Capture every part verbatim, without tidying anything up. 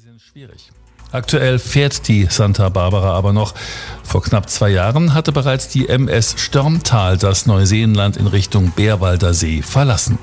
sind schwierig. Aktuell fährt die Santa Barbara aber noch. Vor knapp zwei Jahren hatte bereits die M S Störmtal das Neuseeland in Richtung Bärwalder See verlassen.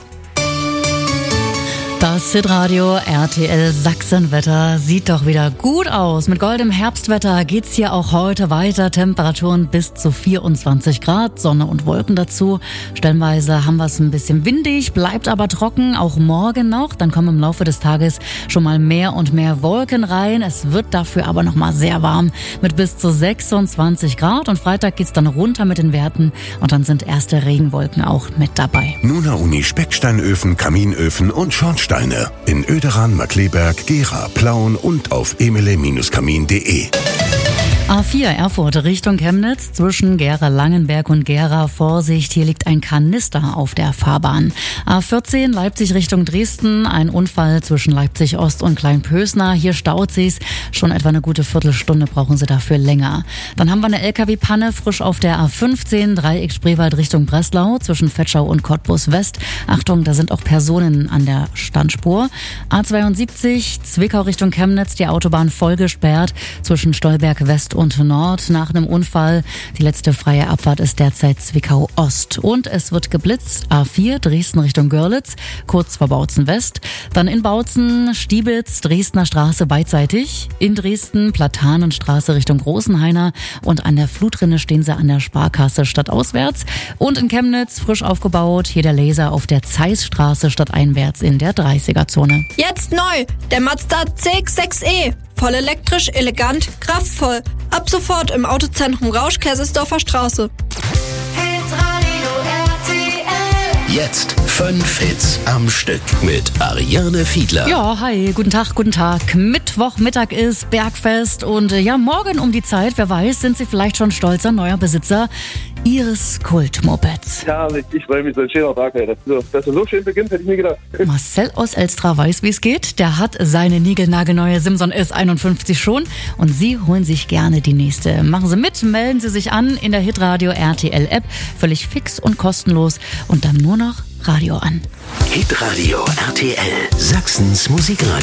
Das Hitradio R T L Sachsenwetter sieht doch wieder gut aus. Mit goldenem Herbstwetter geht's hier auch heute weiter. Temperaturen bis zu vierundzwanzig Grad, Sonne und Wolken dazu. Stellenweise haben wir es ein bisschen windig, bleibt aber trocken, auch morgen noch. Dann kommen im Laufe des Tages schon mal mehr und mehr Wolken rein. Es wird dafür aber noch mal sehr warm mit bis zu sechsundzwanzig Grad. Und Freitag geht's dann runter mit den Werten und dann sind erste Regenwolken auch mit dabei. Nuna Uni Specksteinöfen, Kaminöfen und Schornsteine in Oederan, Markkleeberg, Gera, Plauen und auf emele Kamin punkt de. A vier Erfurt Richtung Chemnitz zwischen Gera-Langenberg und Gera. Vorsicht, hier liegt ein Kanister auf der Fahrbahn. A vierzehn Leipzig Richtung Dresden. Ein Unfall zwischen Leipzig Ost und Kleinpösner. Hier staut sie's. Schon etwa eine gute Viertelstunde brauchen Sie dafür länger. Dann haben wir eine L K W-Panne frisch auf der A fünfzehn Dreieck Spreewald Richtung Breslau zwischen Vetschau und Cottbus West. Achtung, da sind auch Personen an der Standspur. A zweiundsiebzig Zwickau Richtung Chemnitz. Die Autobahn voll gesperrt zwischen Stolberg West und Nord nach einem Unfall. Die letzte freie Abfahrt ist derzeit Zwickau Ost. Und es wird geblitzt. A vier Dresden Richtung Görlitz, kurz vor Bautzen West. Dann in Bautzen Stiebitz, Dresdner Straße beidseitig. In Dresden Platanenstraße Richtung Großenhainer. Und an der Flutrinne stehen sie an der Sparkasse stadtauswärts. Und in Chemnitz frisch aufgebaut. Hier der Laser auf der Zeissstraße stadteinwärts in der dreißiger-Zone. Jetzt neu, der Mazda C X sechs E. Voll elektrisch, elegant, kraftvoll. Ab sofort im Autozentrum Rausch, Kaisersdorfer Straße. Jetzt fünf Hits am Stück mit Ariane Fiedler. Ja, hi, guten Tag, guten Tag. Mittwochmittag ist Bergfest und äh, ja, morgen um die Zeit, wer weiß, sind Sie vielleicht schon stolzer neuer Besitzer Ihres Kultmopeds. Ja, ich freue mich, so ein schöner Tag heute. Dass er so schön beginnt, hätte ich nie gedacht. Marcel aus Elstra weiß, wie es geht. Der hat seine niegelnagelneue Simson S einundfünfzig schon und Sie holen sich gerne die nächste. Machen Sie mit, melden Sie sich an in der Hitradio R T L App. Völlig fix und kostenlos und dann nur noch Radio an. Hitradio R T L, Sachsens Musikradio.